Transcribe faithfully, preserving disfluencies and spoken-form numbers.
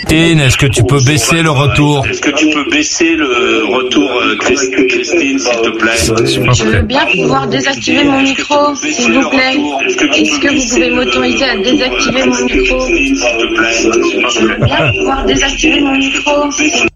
Christine, est-ce que tu peux baisser le retour? Est-ce que tu peux baisser le retour, euh, Christine, Christine, s'il te plaît? Je veux bien pouvoir désactiver mon micro, s'il vous plaît. Est-ce que vous pouvez m'autoriser à désactiver mon micro? S'il te plaît. Je veux bien pouvoir désactiver mon micro.